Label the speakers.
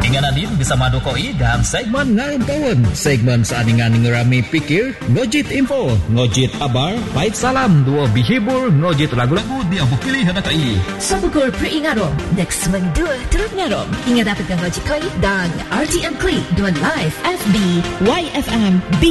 Speaker 1: Ingat Nadine bersama Dokoi dan segmen
Speaker 2: Ngarang Kawan. Segmen seaningan ngerami pikir, ngojit info, ngojit abar, pait salam, dua bihibur, ngojit lagu-lagu dia pilih hendakai.
Speaker 3: Sabukur peringatong, next mendua terus ngarong. Ingat dapatkan ngojit koi dan RTM Klik, dua live FB, YFM,